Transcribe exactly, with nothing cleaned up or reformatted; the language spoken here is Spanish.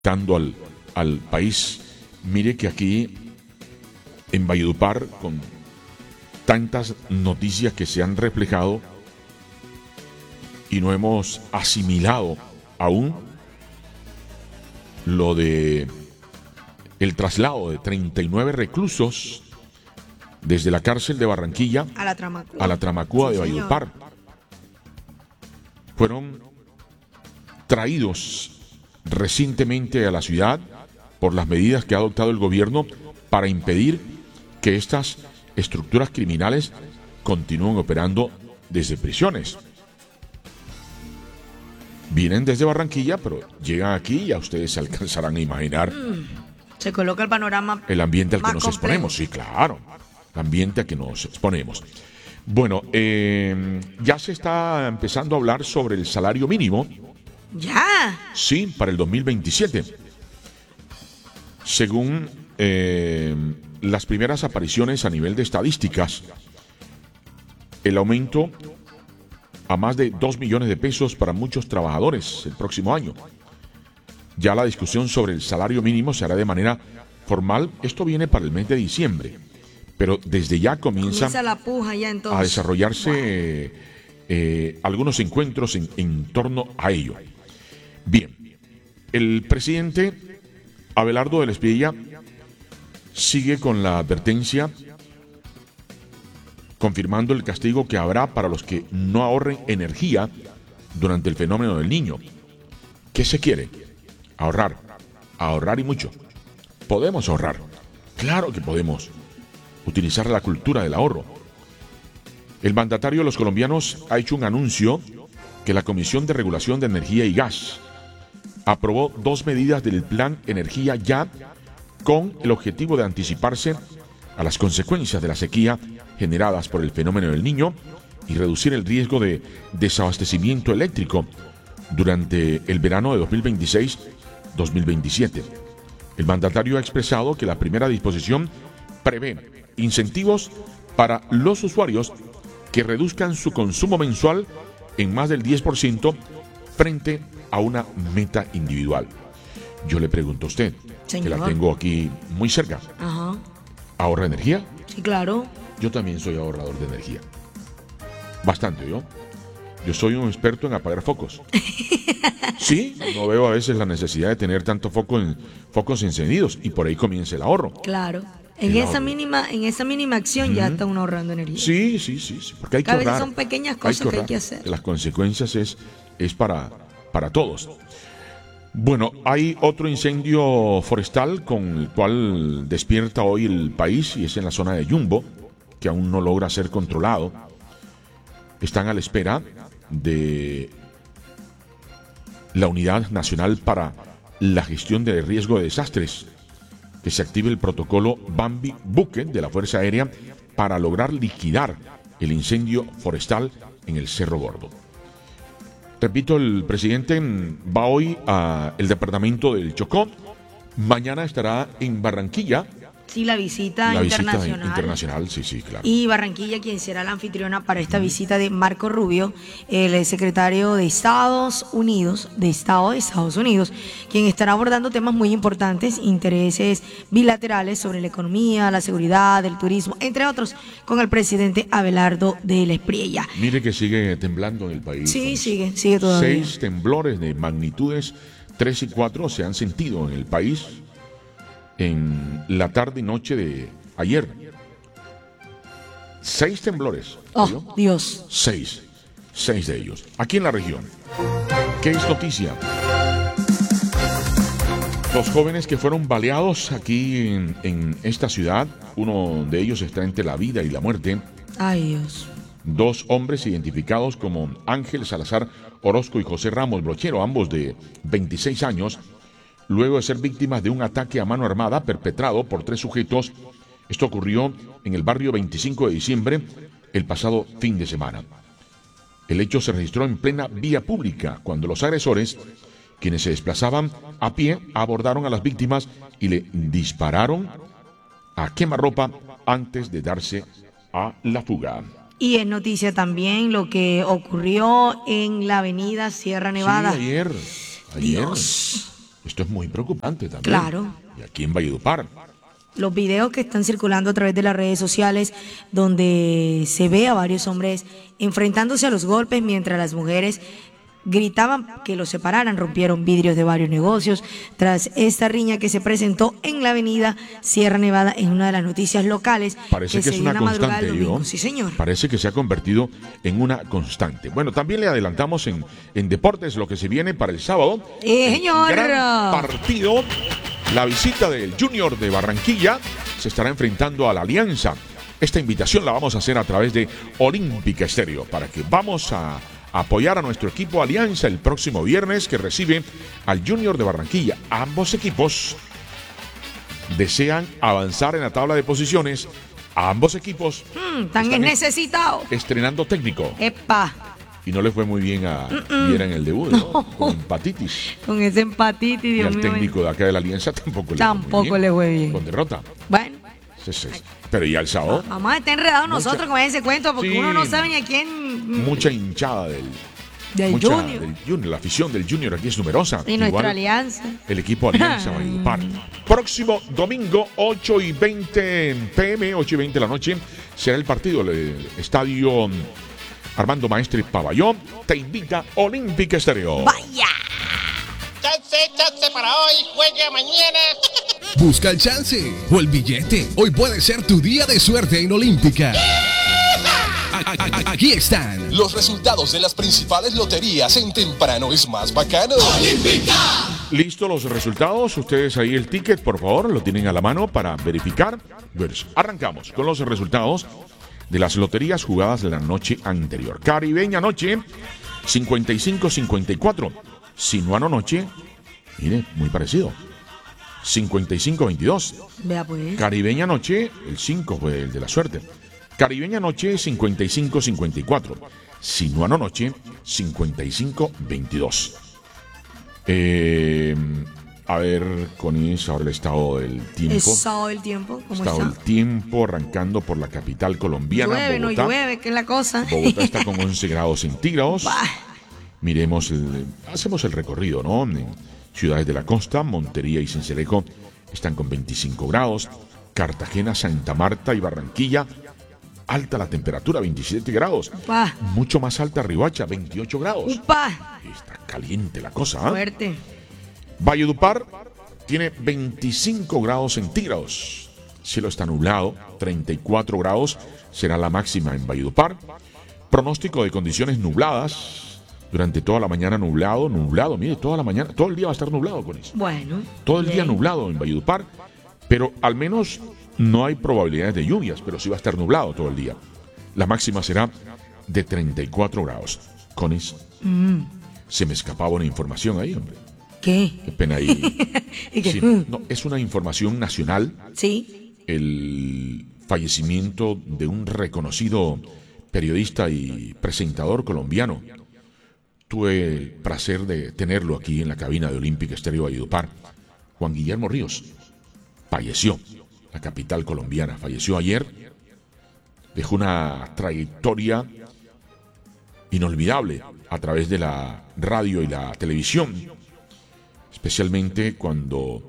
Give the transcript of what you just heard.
afectando al, al país. Mire que aquí en Valledupar, con tantas noticias que se han reflejado y no hemos asimilado aún lo de el traslado de treinta y nueve reclusos desde la cárcel de Barranquilla a la Tramacúa, a la Tramacúa sí, de Valledupar. Fueron traídos recientemente a la ciudad por las medidas que ha adoptado el gobierno para impedir que estas estructuras criminales continúen operando desde prisiones. Vienen desde Barranquilla, pero llegan aquí y ya ustedes se alcanzarán a imaginar mm, se coloca el panorama el ambiente al que nos complejo. exponemos. Sí, claro, el ambiente al que nos exponemos. Bueno, eh, ya se está empezando a hablar sobre el salario mínimo. ¿Ya? Sí, para el dos mil veintisiete. Según eh, las primeras apariciones a nivel de estadísticas, el aumento a más de dos millones de pesos para muchos trabajadores el próximo año. Ya la discusión sobre el salario mínimo se hará de manera formal. Esto viene para el mes de diciembre, pero desde ya comienza, Comienza la puja ya entonces. a desarrollarse Wow. eh, eh, algunos encuentros en, en torno a ello. Bien, el presidente Abelardo del Espriella sigue con la advertencia, confirmando el castigo que habrá para los que no ahorren energía durante el fenómeno del Niño. ¿Qué se quiere? Ahorrar, ahorrar y mucho. ¿Podemos ahorrar? Claro que podemos. Utilizar la cultura del ahorro. El mandatario de los colombianos ha hecho un anuncio que la Comisión de Regulación de Energía y Gas aprobó dos medidas del Plan Energía Ya con el objetivo de anticiparse a las consecuencias de la sequía generadas por el fenómeno del Niño y reducir el riesgo de desabastecimiento eléctrico durante el verano de dos mil veintiséis dos mil veintisiete. El mandatario ha expresado que la primera disposición prevé incentivos para los usuarios que reduzcan su consumo mensual en más del diez por ciento frente a una meta individual. Yo le pregunto a usted, Señor. que la tengo aquí muy cerca, Ajá. ¿ahorra energía? Sí, claro. Yo también soy ahorrador de energía. Bastante, ¿yo? Yo soy un experto en apagar focos. Sí, no veo a veces la necesidad de tener tanto foco en, focos encendidos y por ahí comienza el ahorro. Claro. En El esa ahorro. mínima, en esa mínima acción ya está uno ahorrando energía. Sí, sí, sí, sí, porque hay que A veces ahorrar. son pequeñas cosas que hay ahorrar. que hacer. Las consecuencias es, es para, para todos. Bueno, hay otro incendio forestal con el cual despierta hoy el país y es en la zona de Yumbo, que aún no logra ser controlado. Están a la espera de la Unidad Nacional para la Gestión de Riesgo de Desastres, que se active el protocolo Bambi Buque de la Fuerza Aérea para lograr liquidar el incendio forestal en el Cerro Gordo. Repito, el presidente va hoy al departamento del Chocó, mañana estará en Barranquilla. Sí, la visita La visita internacional. internacional, sí, sí, claro. Y Barranquilla, quien será la anfitriona para esta visita de Marco Rubio, el secretario de Estados Unidos, de Estado de Estados Unidos, quien estará abordando temas muy importantes, intereses bilaterales sobre la economía, la seguridad, el turismo, entre otros, con el presidente Abelardo del Espriella. Mire que sigue temblando en el país. Sí, sigue, sigue todavía. Seis temblores de magnitudes tres y cuatro se han sentido en el país en la tarde y noche de ayer. Seis temblores. ¿oyó? Oh, Dios. Seis. Seis de ellos. Aquí en la región. ¿Qué es noticia? Los jóvenes que fueron baleados aquí en, en esta ciudad, uno de ellos está entre la vida y la muerte. Ay, Dios. Dos hombres identificados como Ángel Salazar Orozco y José Ramos Brochero, ambos de veintiséis años, luego de ser víctimas de un ataque a mano armada perpetrado por tres sujetos. Esto ocurrió en el barrio veinticinco de diciembre, el pasado fin de semana. El hecho se registró en plena vía pública, cuando los agresores, quienes se desplazaban a pie, abordaron a las víctimas y le dispararon a quemarropa antes de darse a la fuga. Y es noticia también lo que ocurrió en la avenida Sierra Nevada. Sí, ayer. Ayer. Dios. Esto es muy preocupante también. Claro. Y aquí en Valledupar. Los videos que están circulando a través de las redes sociales donde se ve a varios hombres enfrentándose a los golpes mientras las mujeres gritaban que los separaran, rompieron vidrios de varios negocios tras esta riña que se presentó en la avenida Sierra Nevada en una de las noticias locales. Parece que, que es se una dio la madrugada constante, del domingo. ¿no? Sí, señor. Parece que se ha convertido en una constante. Bueno, también le adelantamos en, en deportes lo que se viene para el sábado. Eh, señor. Gran partido. La visita del Junior de Barranquilla se estará enfrentando a la Alianza. Esta invitación la vamos a hacer a través de Olímpica Estéreo para que vamos a apoyar a nuestro equipo Alianza el próximo viernes que recibe al Junior de Barranquilla. Ambos equipos desean avanzar en la tabla de posiciones. Ambos equipos Mm, tan están necesitados. estrenando técnico. Epa, Y no le fue muy bien a Viera en el debut, ¿no? Con empatitis. con ese empatitis, Y Dios al mío. técnico de acá de la Alianza tampoco le Tampoco fue muy bien. le fue bien. Con derrota. Bueno, Sí, sí. Pero ya el sábado, vamos a estar enredados Mucha- nosotros con ese cuento porque Sí. uno no sabe ni a quién. mucha hinchada del, Del mucha Junior. del Junior. La afición del Junior aquí es numerosa. Y nuestra Igual alianza. el equipo Alianza Valledupar. Próximo domingo, ocho y veinte p m, ocho y veinte de la noche, será el partido. El estadio Armando Maestre Pabellón te invita Olímpica Estéreo. Vaya. Chance, chance para hoy, juegue mañana. Busca el chance o el billete. Hoy puede ser tu día de suerte en Olímpica. A- a- a- Aquí están los resultados de las principales loterías en Temprano es más bacano. Listo los resultados. Ustedes ahí el ticket, por favor, lo tienen a la mano para verificar. Pues arrancamos con los resultados de las loterías jugadas la noche anterior. Caribeña Noche, cincuenta y cinco cincuenta y cuatro. Sinuano Noche, mire, muy parecido. cincuenta y cinco veintidós. Vea pues. Caribeña Noche, el cinco fue el de la suerte. Caribeña Noche, cincuenta y cinco cincuenta y cuatro. Sinuano Noche, cincuenta y cinco veintidós. Eh, a ver, Conis, ahora el estado del tiempo. El sábado del tiempo, ¿cómo Estado del está? tiempo, arrancando por la capital colombiana, Llueve, no Bogotá. llueve, ¿qué es la cosa? Bogotá está con once grados centígrados. Bah. Miremos, el- hacemos el recorrido, ¿no? En ciudades de la costa, Montería y Sincelejo están con veinticinco grados. Cartagena, Santa Marta y Barranquilla, alta la temperatura, veintisiete grados. Upa, Mucho más alta Riohacha, veintiocho grados. upa, Está caliente la cosa, ¿ah? fuerte. Valledupar tiene veinticinco grados centígrados. Cielo está nublado, treinta y cuatro grados será la máxima en Valledupar. Pronóstico de condiciones nubladas. Durante toda la mañana nublado, nublado. Mire, toda la mañana, todo el día va a estar nublado con eso. Bueno. Todo el día bien. nublado en Valledupar. Pero al menos no hay probabilidades de lluvias, pero sí va a estar nublado todo el día. La máxima será de treinta y cuatro grados. Conis, Mm, se me escapaba una información ahí, hombre. ¿Qué? Qué pena ahí. ¿Y qué? Sí, Mm, no, es una información nacional. Sí. El fallecimiento de un reconocido periodista y presentador colombiano. Tuve el placer de tenerlo aquí en la cabina de Olímpica Estéreo Valledupar. Juan Guillermo Ríos falleció, la capital colombiana. Falleció ayer. Dejó una trayectoria inolvidable a través de la radio y la televisión, especialmente cuando